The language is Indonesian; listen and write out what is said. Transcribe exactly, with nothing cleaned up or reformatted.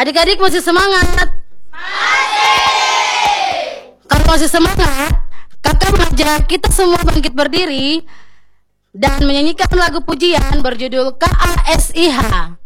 Adik-adik masih semangat? Kalau masih semangat, kakak mengajak kita semua bangkit berdiri dan menyanyikan lagu pujian berjudul K A S I H.